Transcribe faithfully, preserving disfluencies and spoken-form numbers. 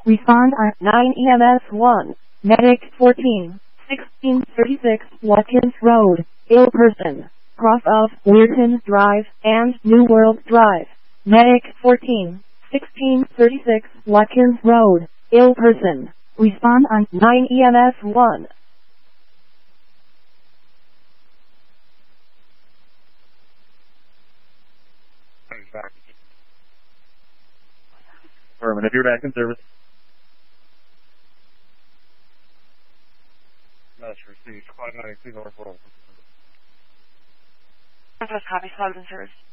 Respond on nine E M S one. Medic fourteen, sixteen thirty-six Watkins Road, ill person, cross of Weirton Drive and New World Drive. Medic fourteen, sixteen thirty-six Watkins Road, ill person. Respond on nine E M S one. Affirmative, you're back in service. That's received. five ninety-two North Roll. Northwest copy, Cloud in service.